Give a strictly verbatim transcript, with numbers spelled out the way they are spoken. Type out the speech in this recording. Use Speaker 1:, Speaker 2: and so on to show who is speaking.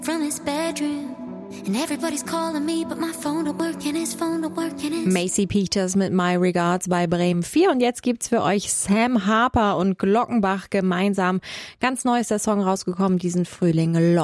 Speaker 1: From his bedroom. And everybody's calling me, but my phone don't work and his phone don't work and his...
Speaker 2: Macy Peters mit My Regards bei Bremen vier. Und jetzt gibt's für euch Sam Harper und Glockenbach gemeinsam. Ganz neu ist der Song rausgekommen diesen Frühling.